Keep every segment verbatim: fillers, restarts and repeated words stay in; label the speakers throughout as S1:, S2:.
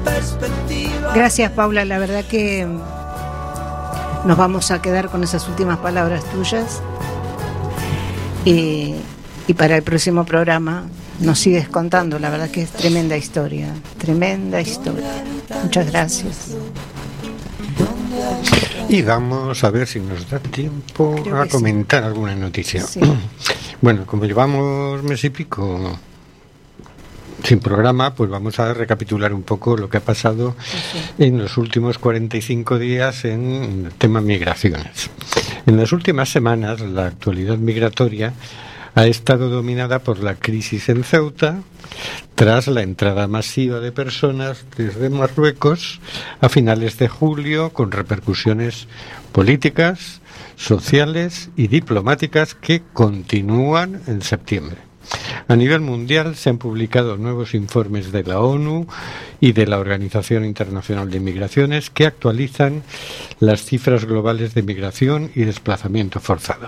S1: Gracias, Paula, la verdad que nos vamos a quedar con esas últimas palabras tuyas y, y para el próximo programa nos sigues contando, la verdad que es tremenda historia, tremenda historia. Muchas gracias.
S2: Y vamos a ver si nos da tiempo
S1: Creo
S2: a comentar
S1: sí.
S2: alguna noticia.
S1: Sí.
S2: Bueno, como llevamos mes y pico sin programa, pues vamos a recapitular un poco lo que ha pasado sí. en los últimos cuarenta y cinco días en el tema migraciones. En las últimas semanas, la actualidad migratoria ha estado dominada por la crisis en Ceuta, tras la entrada masiva de personas desde Marruecos a finales de julio, con repercusiones políticas, sociales y diplomáticas que continúan en septiembre. A nivel mundial se han publicado nuevos informes de la ONU y de la Organización Internacional de Migraciones que actualizan las cifras globales de migración y desplazamiento forzado.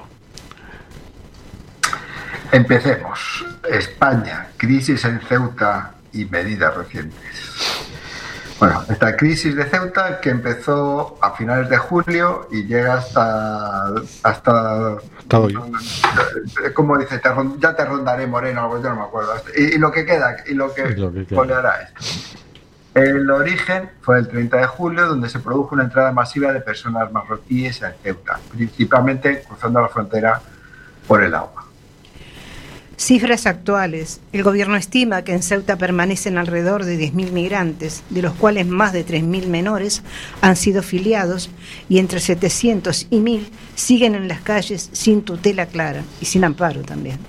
S3: Empecemos. España, crisis en Ceuta y medidas recientes. Bueno, esta crisis de Ceuta que empezó a finales de julio y llega hasta hasta,
S2: hasta hoy.
S3: ¿Cómo dice? Te, ya te rondaré, Moreno, algo yo no me acuerdo. Y, y lo que queda, y lo que, que coleará es. El origen fue el treinta de julio, donde se produjo una entrada masiva de personas marroquíes en Ceuta, principalmente cruzando la frontera por el agua.
S1: Cifras actuales. El gobierno estima que en Ceuta permanecen alrededor de diez mil migrantes, de los cuales más de tres mil menores han sido filiados y entre setecientos y mil siguen en las calles sin tutela clara y sin amparo también.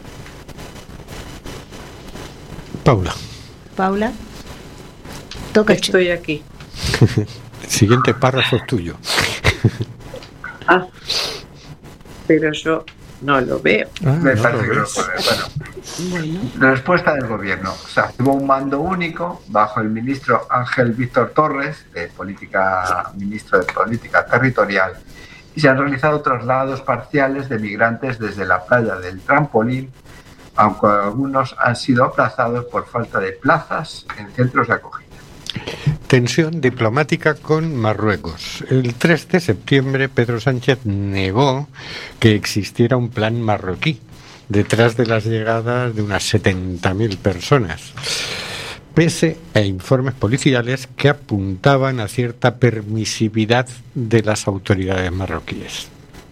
S2: Paula.
S1: Paula. Toca.
S4: Estoy aquí.
S2: El siguiente párrafo es tuyo.
S4: Ah, pero yo no lo veo.
S3: Ah, Me no parece lo que lo puede. Bueno, bueno. Respuesta del gobierno. Se activó un mando único bajo el ministro Ángel Víctor Torres, de política, ministro de Política Territorial, y se han realizado traslados parciales de migrantes desde la playa del Trampolín, aunque algunos han sido aplazados por falta de plazas en centros de acogida.
S2: Tensión diplomática con Marruecos. El tres de septiembre, Pedro Sánchez negó que existiera un plan marroquí detrás de las llegadas de unas setenta mil personas, pese a informes policiales que apuntaban a cierta permisividad de las autoridades marroquíes.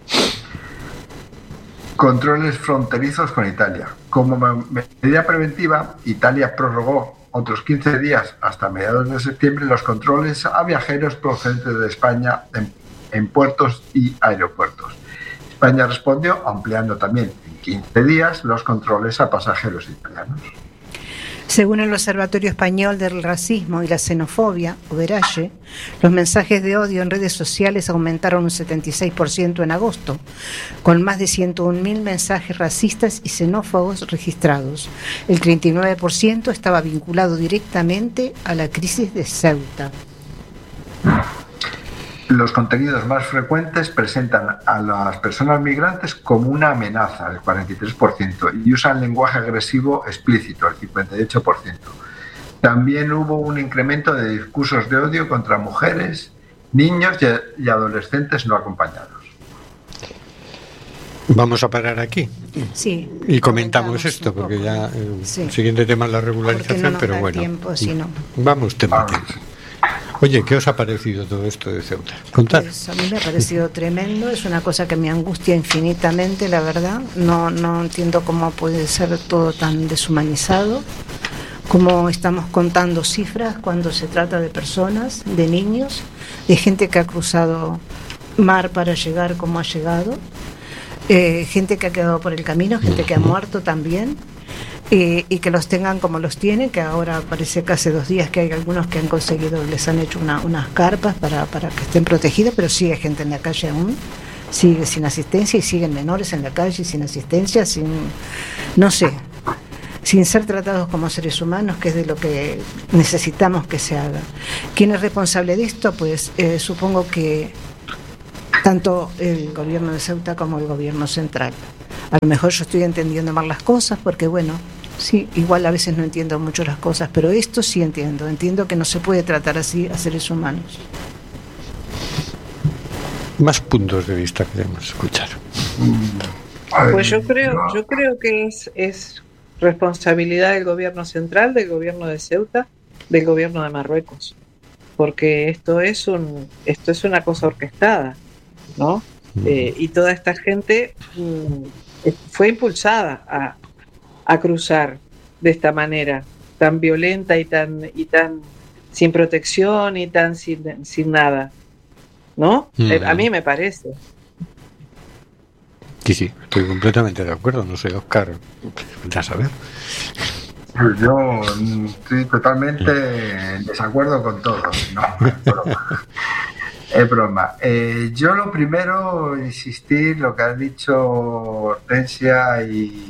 S3: Controles fronterizos con Italia. Como medida preventiva, Italia prorrogó otros quince días hasta mediados de septiembre los controles a viajeros procedentes de España en, en puertos y aeropuertos. España respondió ampliando también en quince días los controles a pasajeros italianos.
S1: Según el Observatorio Español del Racismo y la Xenofobia, Oberalle, los mensajes de odio en redes sociales aumentaron un setenta y seis por ciento en agosto, con más de ciento un mil mensajes racistas y xenófobos registrados. El treinta y nueve por ciento estaba vinculado directamente a la crisis de Ceuta.
S3: Los contenidos más frecuentes presentan a las personas migrantes como una amenaza, el cuarenta y tres por ciento, y usan lenguaje agresivo explícito, el cincuenta y ocho por ciento. También hubo un incremento de discursos de odio contra mujeres, niños y adolescentes no acompañados.
S2: Vamos a parar aquí.
S1: Sí.
S2: Y comentamos esto, porque ya el sí. siguiente tema es la regularización, no nos pero da bueno.
S1: Tiempo, si no.
S2: Vamos tema. Oye, ¿qué os ha parecido todo esto de Ceuta? Contad.
S1: Pues a mí me ha parecido tremendo, es una cosa que me angustia infinitamente, la verdad. No, no entiendo cómo puede ser todo tan deshumanizado, cómo estamos contando cifras cuando se trata de personas, de niños, de gente que ha cruzado mar para llegar como ha llegado, eh, gente que ha quedado por el camino, gente que ha muerto también. Y, y que los tengan como los tienen, que ahora parece que hace dos días que hay algunos que han conseguido, les han hecho una, unas carpas para, para que estén protegidos, pero sigue gente en la calle aún, sigue sin asistencia y siguen menores en la calle sin asistencia, sin, no sé, sin ser tratados como seres humanos, que es de lo que necesitamos que se haga. ¿Quién es responsable de esto? Pues eh, supongo que tanto el gobierno de Ceuta como el gobierno central. A lo mejor yo estoy entendiendo mal las cosas porque, bueno, Sí, igual a veces no entiendo mucho las cosas, pero esto sí entiendo. Entiendo que no se puede tratar así a seres humanos.
S2: Más puntos de vista queremos escuchar.
S4: Pues yo creo, yo creo que es, es responsabilidad del gobierno central, del gobierno de Ceuta, del gobierno de Marruecos, porque esto es un, esto es una cosa orquestada, ¿no? Eh, y toda esta gente mm, fue impulsada a, a cruzar de esta manera tan violenta y tan y tan sin protección y tan sin, sin nada, ¿no? Uh-huh. Eh, a mí me parece.
S2: Sí, sí, estoy completamente de acuerdo. No sé, Óscar, ya sabes.
S3: Yo estoy totalmente en desacuerdo con todo. No, es broma. Es broma. Eh, yo lo primero, insistir lo que ha dicho Hortensia, y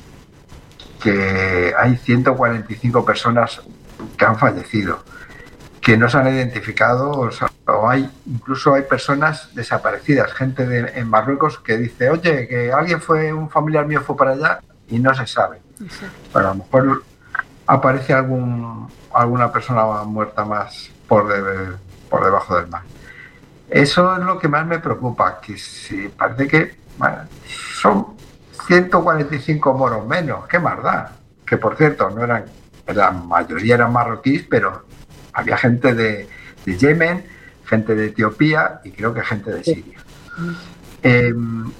S3: que hay ciento cuarenta y cinco personas que han fallecido, que no se han identificado, o, sea, o hay incluso hay personas desaparecidas, gente de, en Marruecos que dice, oye, que alguien fue, un familiar mío fue para allá y no se sabe. Pero a lo mejor aparece algún alguna persona muerta más por, de, por debajo del mar. Eso es lo que más me preocupa, que si parece que bueno, son ciento cuarenta y cinco moros menos, qué más da. Que por cierto, no eran, la mayoría eran marroquíes, pero había gente de, de Yemen, gente de Etiopía y creo que gente de Siria. Eh,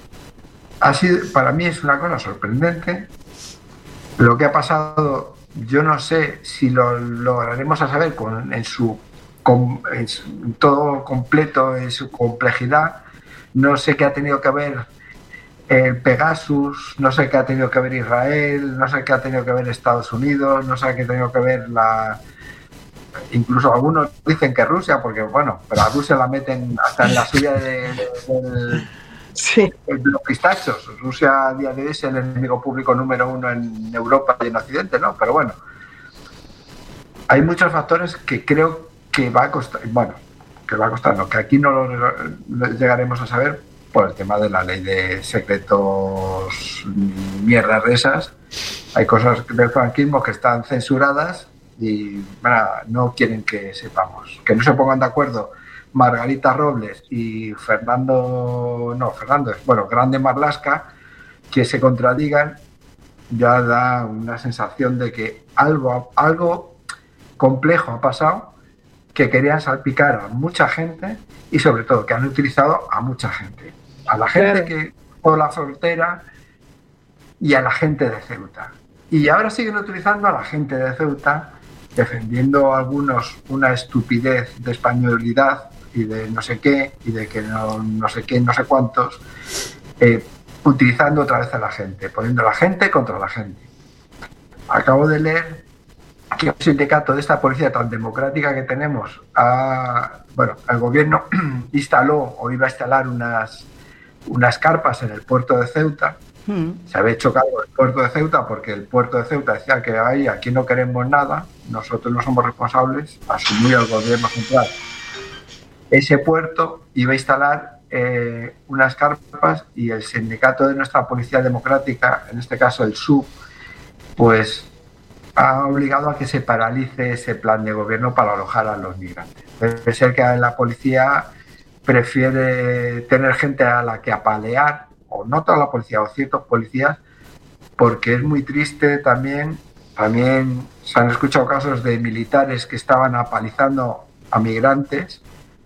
S3: así, para mí es una cosa sorprendente. Lo que ha pasado, yo no sé si lo lograremos a saber con, en su con, en su, todo completo, en su complejidad. No sé qué ha tenido que ver el Pegasus, no sé qué ha tenido que ver Israel, no sé qué ha tenido que ver Estados Unidos, no sé qué ha tenido que ver la... Incluso algunos dicen que Rusia, porque bueno, pero a Rusia la meten hasta en la suya de, de, de, sí. de los pistachos. Rusia a día de hoy es el enemigo público número uno en Europa y en Occidente, ¿no? Pero bueno, hay muchos factores que creo que va a costar, bueno, que va a costar, no, que aquí no lo, lo llegaremos a saber por el tema de la ley de secretos, mierdas de esas. Hay cosas del franquismo que están censuradas y bueno, no quieren que sepamos. Que no se pongan de acuerdo Margarita Robles y Fernando, no, Fernando, bueno, Grande Marlaska, que se contradigan, ya da una sensación de que algo, algo complejo ha pasado, que querían salpicar a mucha gente y sobre todo que han utilizado a mucha gente. A la gente que por la frontera y a la gente de Ceuta. Y ahora siguen utilizando a la gente de Ceuta, defendiendo a algunos una estupidez de españolidad y de no sé qué, y de que no, no sé qué, no sé cuántos, eh, utilizando otra vez a la gente, poniendo a la gente contra la gente. Acabo de leer que un sindicato de esta policía tan democrática que tenemos, ha, bueno, el gobierno instaló o iba a instalar unas, unas carpas en el puerto de Ceuta. Mm. Se había hecho cargo del puerto de Ceuta porque el puerto de Ceuta decía que ahí, aquí no queremos nada, nosotros no somos responsables, asumió el gobierno central. Ese puerto iba a instalar eh, unas carpas y el sindicato de nuestra policía democrática, en este caso el S U B, pues ha obligado a que se paralice ese plan de gobierno para alojar a los migrantes. Debe ser que la policía prefiere tener gente a la que apalear, o no toda la policía, o ciertos policías, porque es muy triste también, también se han escuchado casos de militares que estaban apalizando a migrantes,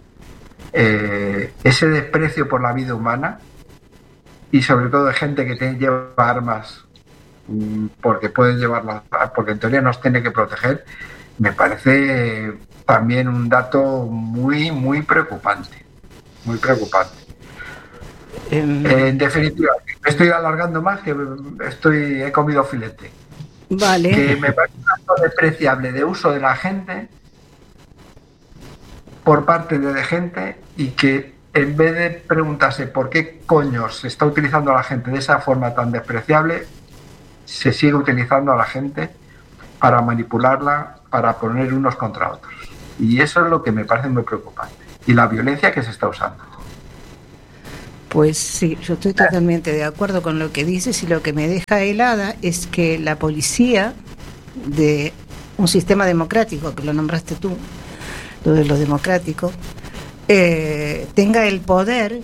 S3: eh, ese desprecio por la vida humana y sobre todo de gente que tiene, lleva armas porque pueden llevarlas, porque en teoría nos tiene que proteger, me parece también un dato muy, muy preocupante, muy preocupante. Um, en definitiva, me estoy alargando más, que estoy he comido filete.
S1: Vale.
S3: Que me parece un acto despreciable de uso de la gente por parte de gente y que en vez de preguntarse por qué coño se está utilizando a la gente de esa forma tan despreciable, se sigue utilizando a la gente para manipularla, para poner unos contra otros. Y eso es lo que me parece muy preocupante. Y la violencia que se está usando.
S1: Pues sí, yo estoy totalmente de acuerdo con lo que dices y lo que me deja helada es que la policía de un sistema democrático, que lo nombraste tú, lo de lo democrático, eh, tenga el poder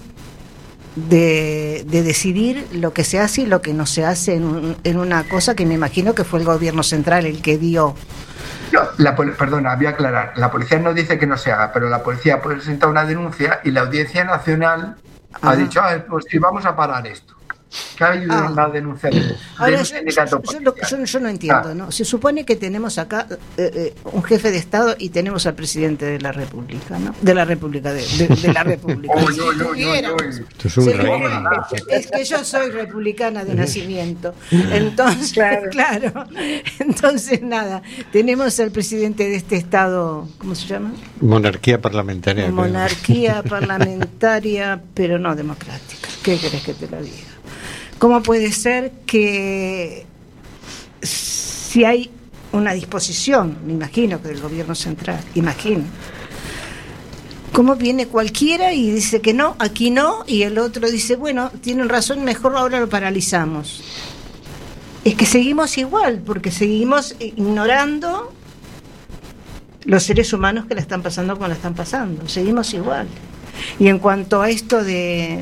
S1: de, de decidir lo que se hace y lo que no se hace en, un, en una cosa que me imagino que fue el gobierno central el que dio.
S3: No, la, perdona, voy a aclarar. La policía no dice que no se haga, pero la policía presenta una denuncia y la Audiencia Nacional ah. ha dicho, ah, pues sí, vamos a parar esto. ¿Qué hay en ah. la denuncia? De,
S1: Ahora, yo, yo, yo, yo, yo no entiendo, ah. ¿no? Se supone que tenemos acá eh, eh, un jefe de Estado y tenemos al presidente de la República, ¿no? De la República, de, de, de la República.
S3: oh, yo, yo, yo, yo,
S2: es, un rey,
S1: es que yo soy republicana de nacimiento. Entonces, claro. claro. Entonces, nada, tenemos al presidente de este Estado, ¿cómo se llama?
S2: Monarquía parlamentaria.
S1: Monarquía creo. parlamentaria, pero no democrática. ¿Qué querés que te lo diga? ¿Cómo puede ser que si hay una disposición, me imagino que del gobierno central, imagino, cómo viene cualquiera y dice que no, aquí no, y el otro dice, bueno, tienen razón, mejor ahora lo paralizamos? Es que seguimos igual, porque seguimos ignorando los seres humanos que la están pasando como la están pasando, seguimos igual. Y en cuanto a esto de...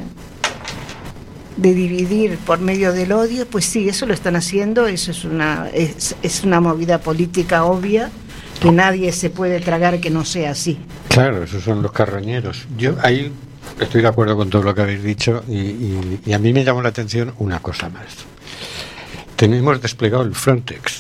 S1: de dividir por medio del odio, pues sí, eso lo están haciendo, eso es una es, es una movida política obvia que nadie se puede tragar que no sea así.
S2: Claro, esos son los carroñeros. Yo ahí estoy de acuerdo con todo lo que habéis dicho y, y, y a mí me llamó la atención una cosa más. Tenemos desplegado el Frontex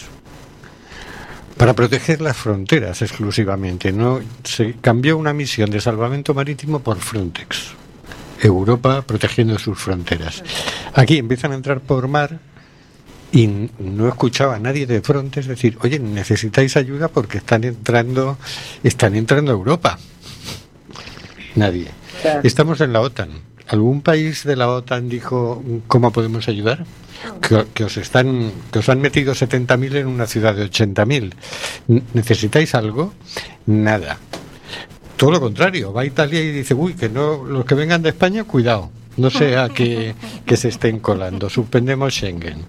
S2: para proteger las fronteras exclusivamente, no se cambió una misión de salvamento marítimo por Frontex. Europa protegiendo sus fronteras. Aquí empiezan a entrar por mar y no escuchaba a nadie de Frontex decir, oye, necesitáis ayuda porque están entrando, están entrando a Europa. Nadie. Estamos en la OTAN. ¿Algún país de la OTAN dijo cómo podemos ayudar? Que, que os están, que os han metido setenta mil en una ciudad de ochenta mil. ¿Necesitáis algo? Nada. Todo lo contrario, va a Italia y dice, uy, que no, los que vengan de España, cuidado, no sea que, que se estén colando, suspendemos Schengen.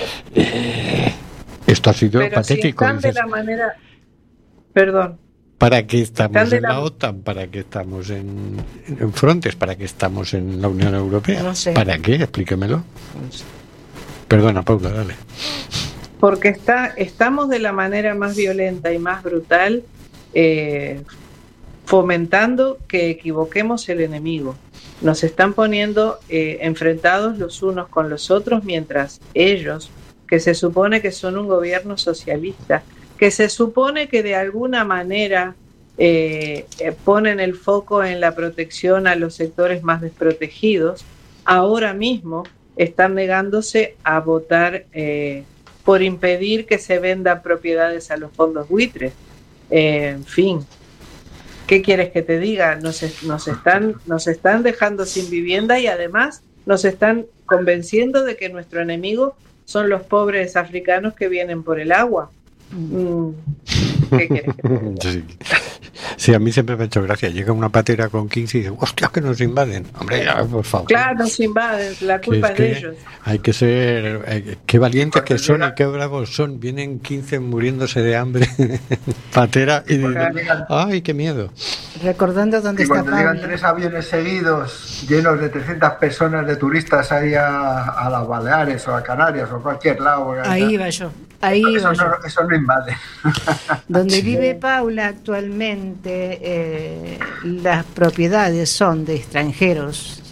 S2: Eh, esto ha sido
S4: Pero
S2: patético.
S4: Si están de la manera... Perdón.
S2: ¿Para qué estamos en la... la
S4: OTAN?
S2: ¿Para qué estamos en, en Frontex? ¿Para qué estamos en la Unión Europea?
S1: No sé.
S2: ¿Para qué? Explíquemelo. No sé. Perdona, Paula, dale.
S4: Porque está, estamos de la manera más violenta y más brutal eh, fomentando que equivoquemos el enemigo. Nos están poniendo eh, enfrentados los unos con los otros mientras ellos, que se supone que son un gobierno socialista, que se supone que de alguna manera eh, eh, ponen el foco en la protección a los sectores más desprotegidos, ahora mismo están negándose a votar eh, por impedir que se vendan propiedades a los fondos buitres. Eh, en fin, ¿qué quieres que te diga? Nos, nos, están, nos están dejando sin vivienda y además nos están convenciendo de que nuestro enemigo son los pobres africanos que vienen por el agua. Mm. ¿Qué quieres que te diga?
S2: Sí. Sí, a mí siempre me ha hecho gracia. Llega una patera con quince y dice, hostia, que nos invaden. Hombre, ya, por favor.
S4: Claro, nos invaden, la culpa es, es de ellos.
S2: Hay que ser, eh, qué valientes que son y qué bravos son. Vienen quince muriéndose de hambre, patera, y dicen, ay, qué miedo.
S1: Recordando dónde
S3: y
S1: está
S3: cuando llegan tres aviones seguidos, llenos de trescientas personas de turistas ahí a, a las Baleares o a Canarias o a cualquier lado.
S1: Ahí iba yo. Ahí
S3: eso,
S1: iba
S3: no,
S1: yo.
S3: eso no invade.
S1: Donde
S3: sí.
S1: vive Paula actualmente, eh, las propiedades son de extranjeros.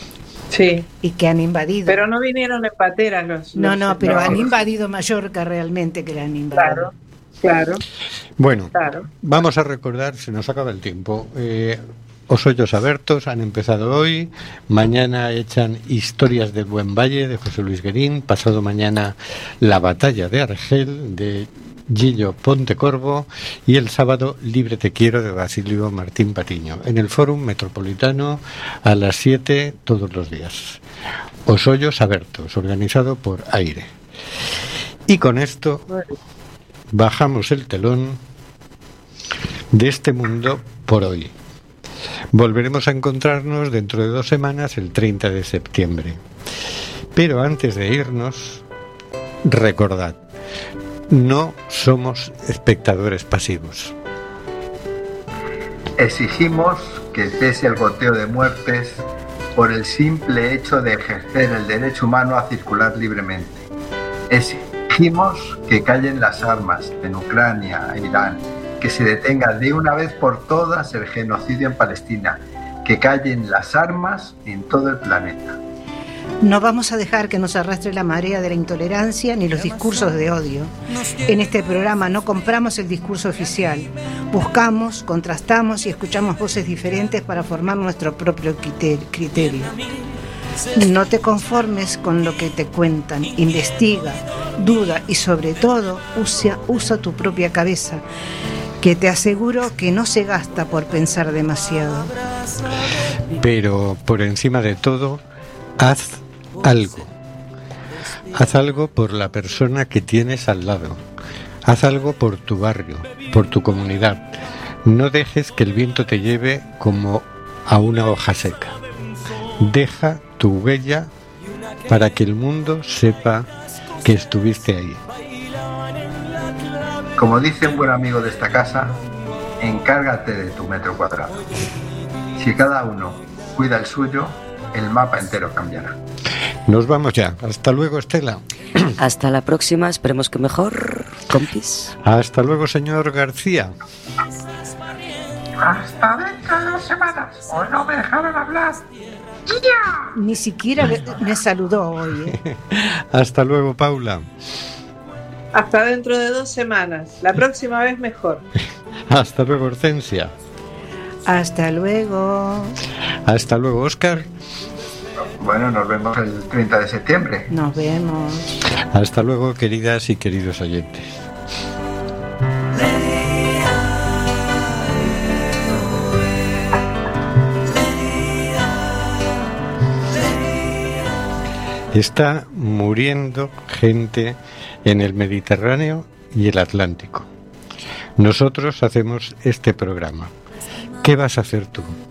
S4: Sí.
S1: Y que han invadido.
S4: Pero no vinieron en pateras los.
S1: No,
S4: los
S1: no, pero
S4: no.
S1: han invadido Mallorca realmente, que la han invadido.
S4: Claro, claro.
S2: Bueno,
S4: claro.
S2: Vamos a recordar, se nos acaba el tiempo. Eh, Os Hoyos Abertos han empezado hoy, mañana echan Historias del Buen Valle de José Luis Guerín, pasado mañana La Batalla de Argel de Gillo Pontecorvo y el sábado Libre Te Quiero de Basilio Martín Patiño en el Fórum Metropolitano a las siete todos los días. Os Hoyos Abertos, organizado por Aire. Y con esto bajamos el telón de este mundo por hoy. Volveremos a encontrarnos dentro de dos semanas, el treinta de septiembre. Pero antes de irnos, recordad, no somos espectadores pasivos.
S3: Exigimos que cese el goteo de muertes por el simple hecho de ejercer el derecho humano a circular libremente. Exigimos que callen las armas en Ucrania e Irán, que se detenga de una vez por todas el genocidio en Palestina, que callen las armas en todo el planeta.
S1: No vamos a dejar que nos arrastre la marea de la intolerancia ni los discursos de odio. En este programa no compramos el discurso oficial. Buscamos, contrastamos y escuchamos voces diferentes para formar nuestro propio criterio. No te conformes con lo que te cuentan. Investiga, duda y sobre todo usa, usa tu propia cabeza, que te aseguro que no se gasta por pensar demasiado.
S2: Pero por encima de todo, haz algo. Haz algo por la persona que tienes al lado. Haz algo por tu barrio, por tu comunidad. No dejes que el viento te lleve como a una hoja seca. Deja tu huella para que el mundo sepa que estuviste ahí.
S3: Como dice un buen amigo de esta casa, encárgate de tu metro cuadrado. Si cada uno cuida el suyo, el mapa entero cambiará.
S2: Nos vamos ya. Hasta luego, Estela.
S5: Hasta la próxima, esperemos que mejor, compis.
S2: Hasta luego, señor García.
S3: Hasta dentro de dos semanas. Hoy no me dejaron hablar. ¡Ya!
S1: Ni siquiera me saludó hoy, ¿eh?
S2: Hasta luego, Paula.
S4: Hasta dentro de dos semanas. La próxima vez mejor.
S2: Hasta luego, Hortensia.
S1: Hasta luego.
S2: Hasta luego, Óscar.
S3: Bueno, nos vemos el treinta de septiembre.
S1: Nos vemos.
S2: Hasta luego, queridas y queridos oyentes. Está muriendo gente en el Mediterráneo y el Atlántico. Nosotros hacemos este programa. ¿Qué vas a hacer tú?